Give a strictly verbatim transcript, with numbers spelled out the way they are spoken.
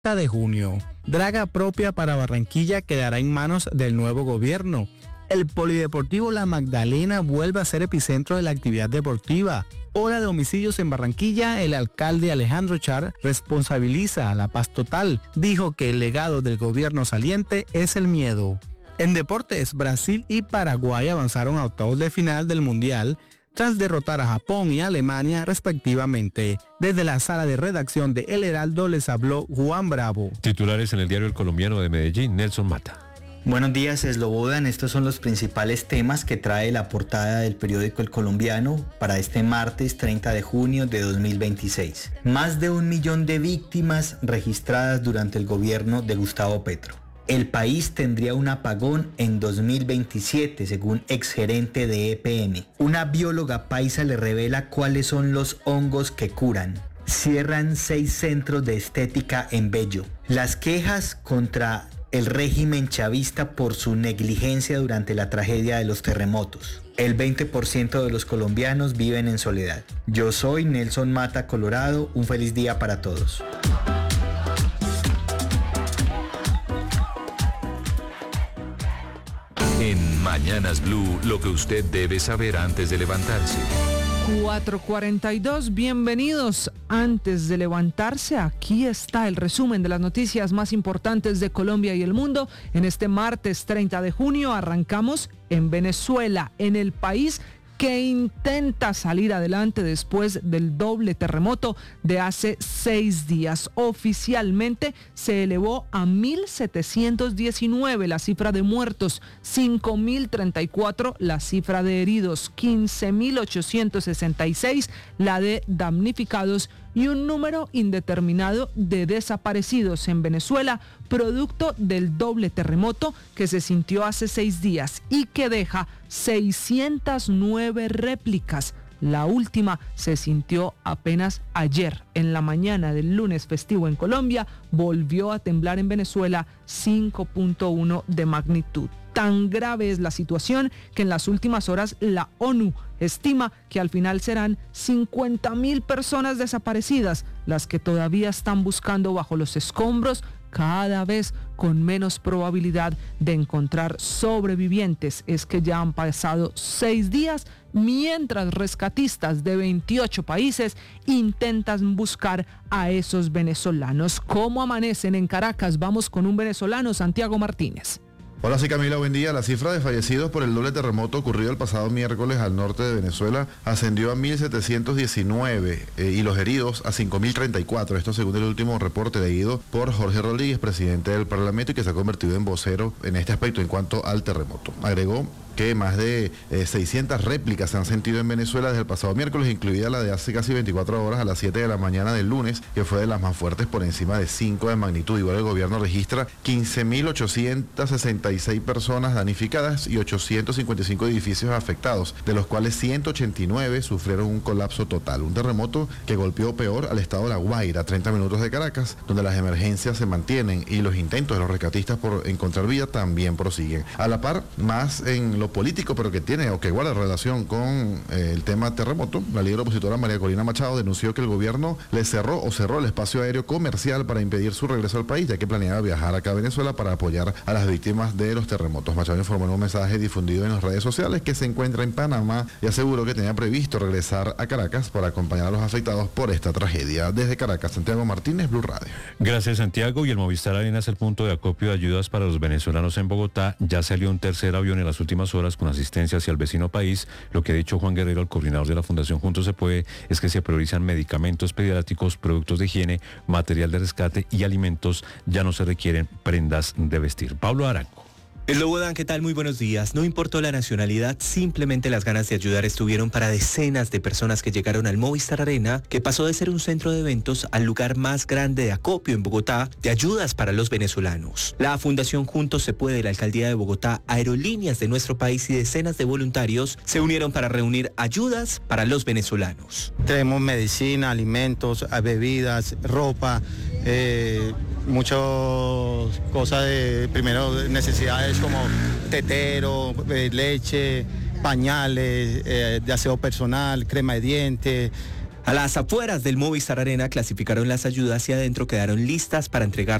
de junio. Draga propia para Barranquilla quedará en manos del nuevo gobierno. El Polideportivo La Magdalena vuelve a ser epicentro de la actividad deportiva. Ola de homicidios en Barranquilla, el alcalde Alejandro Char responsabiliza a la paz total. Dijo que el legado del gobierno saliente es el miedo. En deportes, Brasil y Paraguay avanzaron a octavos de final del Mundial tras derrotar a Japón y Alemania respectivamente. Desde la sala de redacción de El Heraldo les habló Juan Bravo. Titulares en el diario El Colombiano de Medellín, Nelson Mata. Buenos días, Slobodan. Estos son los principales temas que trae la portada del periódico El Colombiano para este martes treinta de junio de dos mil veintiséis. Más de un millón de víctimas registradas durante el gobierno de Gustavo Petro. El país tendría un apagón en dos mil veintisiete, según exgerente de E P M. Una bióloga paisa le revela cuáles son los hongos que curan. Cierran seis centros de estética en Bello. Las quejas contra el régimen chavista por su negligencia durante la tragedia de los terremotos. El veinte por ciento de los colombianos viven en soledad. Yo soy Nelson Mata, Colorado. Un feliz día para todos. En Mañanas Blue, lo que usted debe saber antes de levantarse. cuatro cuarenta y dos, bienvenidos. Antes de levantarse, aquí está el resumen de las noticias más importantes de Colombia y el mundo. En este martes treinta de junio arrancamos en Venezuela, en el país que intenta salir adelante después del doble terremoto de hace seis días. Oficialmente se elevó a mil setecientos diecinueve la cifra de muertos, cinco mil treinta y cuatro la cifra de heridos, quince mil ochocientos sesenta y seis la de damnificados y un número indeterminado de desaparecidos en Venezuela, producto del doble terremoto que se sintió hace seis días y que deja seiscientas nueve réplicas. La última se sintió apenas ayer, en la mañana del lunes festivo en Colombia. Volvió a temblar en Venezuela cinco punto uno de magnitud. Tan grave es la situación que en las últimas horas la ONU estima que al final serán cincuenta mil personas desaparecidas, las que todavía están buscando bajo los escombros, cada vez con menos probabilidad de encontrar sobrevivientes. Es que ya han pasado seis días mientras rescatistas de veintiocho países intentan buscar a esos venezolanos. ¿Cómo amanecen en Caracas? Vamos con un venezolano, Santiago Martínez. Hola, sí, Camila, buen día. La cifra de fallecidos por el doble terremoto ocurrido el pasado miércoles al norte de Venezuela ascendió a mil setecientos diecinueve eh, y los heridos a cinco mil treinta y cuatro. Esto según el último reporte leído por Jorge Rodríguez, presidente del Parlamento, y que se ha convertido en vocero en este aspecto en cuanto al terremoto. Agregó que más de eh, seiscientas réplicas se han sentido en Venezuela desde el pasado miércoles, incluida la de hace casi veinticuatro horas a las siete de la mañana del lunes, que fue de las más fuertes por encima de cinco de magnitud. Igual el gobierno registra quince mil ochocientas sesenta y seis personas damnificadas y ochocientos cincuenta y cinco edificios afectados, de los cuales ciento ochenta y nueve sufrieron un colapso total. Un terremoto que golpeó peor al estado de La Guaira, treinta minutos de Caracas, donde las emergencias se mantienen y los intentos de los rescatistas por encontrar vida también prosiguen. A la par, más en lo político, pero que tiene o que guarda relación con eh, el tema terremoto, la líder opositora María Corina Machado denunció que el gobierno le cerró o cerró el espacio aéreo comercial para impedir su regreso al país, ya que planeaba viajar acá a Venezuela para apoyar a las víctimas de los terremotos. Machado informó en un mensaje difundido en las redes sociales que se encuentra en Panamá y aseguró que tenía previsto regresar a Caracas para acompañar a los afectados por esta tragedia. Desde Caracas, Santiago Martínez, Blue Radio. Gracias, Santiago. Y el Movistar Arena es el punto de acopio de ayudas para los venezolanos en Bogotá. Ya salió un tercer avión en las últimas horas con asistencia hacia el vecino país. Lo que ha dicho Juan Guerrero, el coordinador de la Fundación Juntos se Puede, es que se priorizan medicamentos pediátricos, productos de higiene, material de rescate y alimentos. Ya no se requieren prendas de vestir. Pablo Arango. Slobodan, ¿qué tal? Muy buenos días. No importó la nacionalidad, simplemente las ganas de ayudar estuvieron para decenas de personas que llegaron al Movistar Arena, que pasó de ser un centro de eventos al lugar más grande de acopio en Bogotá de ayudas para los venezolanos. La Fundación Juntos se Puede, la Alcaldía de Bogotá, aerolíneas de nuestro país y decenas de voluntarios se unieron para reunir ayudas para los venezolanos. Tenemos medicina, alimentos, bebidas, ropa, eh, muchas cosas de primero necesidades como tetero, eh, leche, pañales, eh, de aseo personal, crema de dientes, A las afueras del Movistar Arena clasificaron las ayudas y adentro quedaron listas para entregar